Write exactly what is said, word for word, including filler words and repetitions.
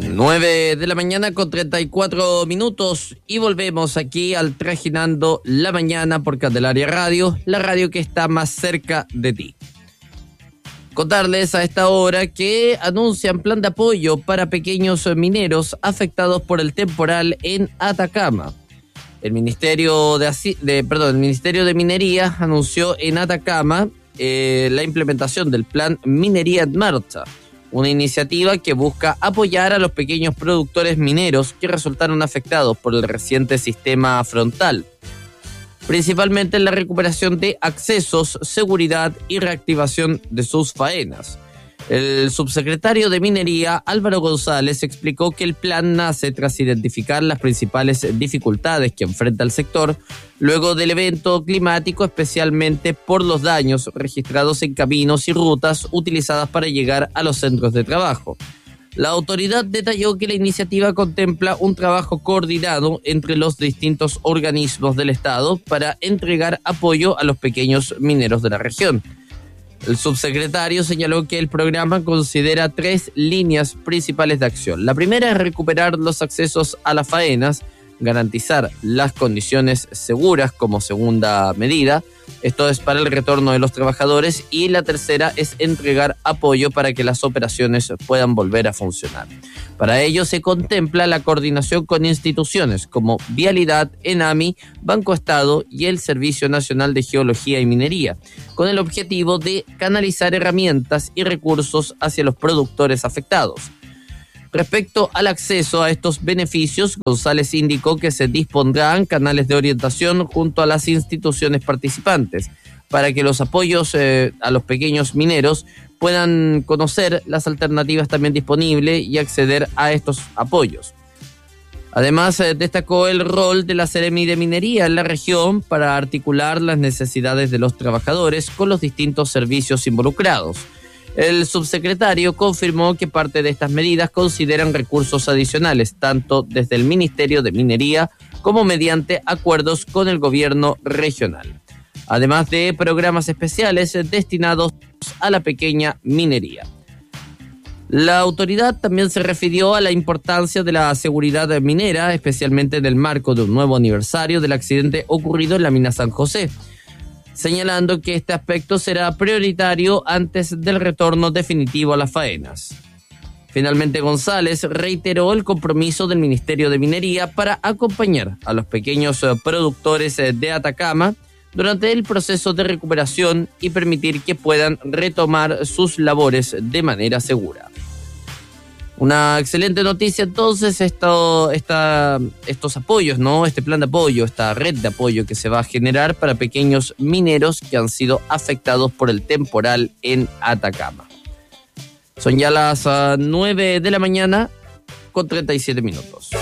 nueve de la mañana con treinta y cuatro minutos y volvemos aquí al Trajinando la Mañana por Candelaria Radio, la radio que está más cerca de ti. Contarles a esta hora que anuncian plan de apoyo para pequeños mineros afectados por el temporal en Atacama. El Ministerio de, de, perdón, el Ministerio de Minería anunció en Atacama eh, la implementación del plan Minería en Marcha, una iniciativa que busca apoyar a los pequeños productores mineros que resultaron afectados por el reciente sistema frontal, principalmente en la recuperación de accesos, seguridad y reactivación de sus faenas. El subsecretario de Minería, Álvaro González, explicó que el plan nace tras identificar las principales dificultades que enfrenta el sector luego del evento climático, especialmente por los daños registrados en caminos y rutas utilizadas para llegar a los centros de trabajo. La autoridad detalló que la iniciativa contempla un trabajo coordinado entre los distintos organismos del Estado para entregar apoyo a los pequeños mineros de la región. El subsecretario señaló que el programa considera tres líneas principales de acción. La primera es recuperar los accesos a las faenas, garantizar las condiciones seguras como segunda medida. Esto es para el retorno de los trabajadores. Y la tercera es entregar apoyo para que las operaciones puedan volver a funcionar. Para ello se contempla la coordinación con instituciones como Vialidad, ENAMI, Banco Estado y el Servicio Nacional de Geología y Minería, con el objetivo de canalizar herramientas y recursos hacia los productores afectados. Respecto al acceso a estos beneficios, González indicó que se dispondrán canales de orientación junto a las instituciones participantes para que los apoyos eh, a los pequeños mineros puedan conocer las alternativas también disponibles y acceder a estos apoyos. Además, eh, destacó el rol de la Seremi de Minería en la región para articular las necesidades de los trabajadores con los distintos servicios involucrados. El subsecretario confirmó que parte de estas medidas consideran recursos adicionales, tanto desde el Ministerio de Minería como mediante acuerdos con el gobierno regional, además de programas especiales destinados a la pequeña minería. La autoridad también se refirió a la importancia de la seguridad minera, especialmente en el marco de un nuevo aniversario del accidente ocurrido en la mina San José, señalando que este aspecto será prioritario antes del retorno definitivo a las faenas. Finalmente, González reiteró el compromiso del Ministerio de Minería para acompañar a los pequeños productores de Atacama durante el proceso de recuperación y permitir que puedan retomar sus labores de manera segura. Una excelente noticia entonces esto, esta, estos apoyos, ¿no? Este plan de apoyo, esta red de apoyo que se va a generar para pequeños mineros que han sido afectados por el temporal en Atacama. Son ya las uh, nueve de la mañana con treinta y siete minutos.